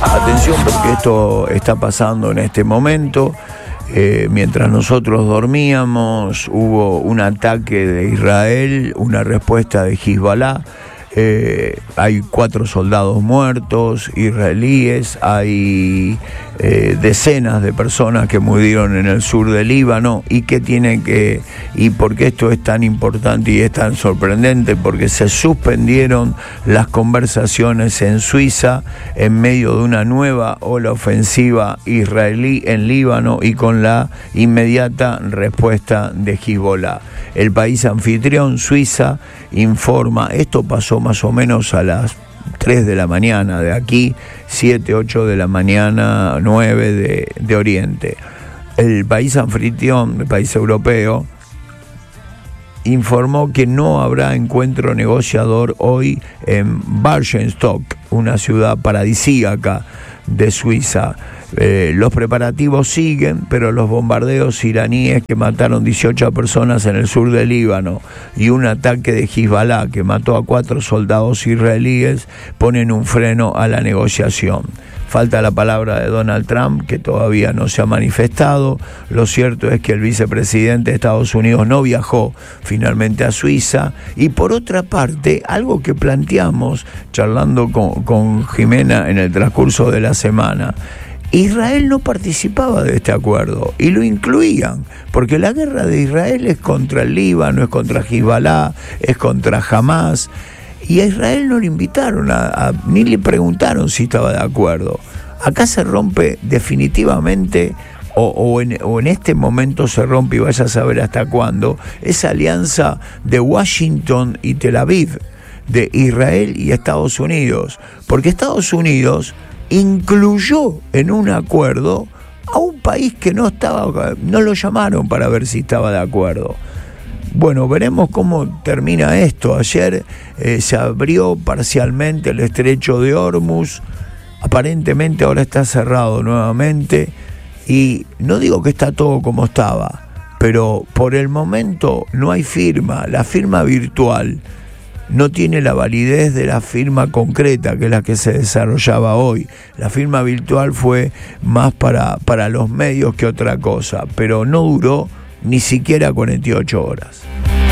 Atención, porque esto está pasando en este momento. Mientras nosotros dormíamos, hubo un ataque de Israel, una respuesta de Hezbollah. Hay 4 soldados muertos israelíes, hay decenas de personas que murieron en el sur del Líbano. ¿Y y por qué esto es tan importante y es tan sorprendente? Porque se suspendieron las conversaciones en Suiza en medio de una nueva ola ofensiva israelí en Líbano y con la inmediata respuesta de Hezbollah. El país anfitrión, Suiza, informa, esto pasó más o menos a las 3 de la mañana de aquí, 7, 8 de la mañana, 9 de Oriente. El país anfitrión, el país europeo, informó que no habrá encuentro negociador hoy en Bargenstock, una ciudad paradisíaca de Suiza. Los preparativos siguen, pero los bombardeos iraníes que mataron 18 personas en el sur del Líbano y un ataque de Hezbollah que mató a 4 soldados israelíes ponen un freno a la negociación. Falta la palabra de Donald Trump, que todavía no se ha manifestado. Lo cierto es que el vicepresidente de Estados Unidos no viajó finalmente a Suiza. Y por otra parte, algo que planteamos charlando con Jimena en el transcurso de la semana, Israel no participaba de este acuerdo y lo incluían, porque la guerra de Israel es contra el Líbano, es contra Hezbollah, es contra Hamas, y a Israel no le invitaron, ni le preguntaron si estaba de acuerdo. Acá se rompe definitivamente, o en este momento se rompe, y vaya a saber hasta cuándo, esa alianza de Washington y Tel Aviv, de Israel y Estados Unidos, porque Estados Unidos incluyó en un acuerdo a un país que no lo llamaron para ver si estaba de acuerdo. Bueno, veremos cómo termina esto. Ayer se abrió parcialmente el estrecho de Hormuz, aparentemente ahora está cerrado nuevamente, y no digo que está todo como estaba, pero por el momento no hay firma. La firma virtual no tiene la validez de la firma concreta, que es la que se desarrollaba hoy. La firma virtual fue más para los medios que otra cosa, pero no duró ni siquiera 48 horas.